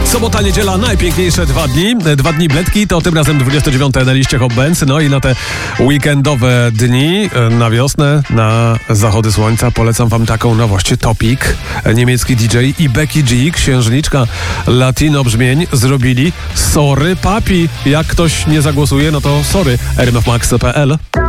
Sobota, niedziela, najpiękniejsze 2 dni. 2 dni bledki, to tym razem 29 na liście Hot Bands. No i na te weekendowe dni, na wiosnę, na zachody słońca polecam wam taką nowość. Topic, niemiecki DJ i Becky G, księżniczka latino brzmień, zrobili Sorry Papi. Jak ktoś nie zagłosuje, no to sorry, rmfmax.pl.